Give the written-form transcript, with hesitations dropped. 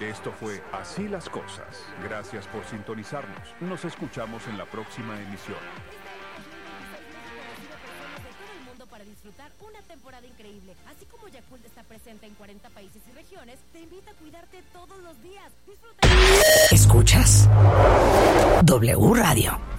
Esto fue Así las Cosas. Gracias por sintonizarnos. Nos escuchamos en la próxima emisión. Para disfrutar una temporada increíble. Así como Yakult está presente en 40 países y regiones, te invita a cuidarte todos los días. Disfruta. ¿Escuchas? W Radio.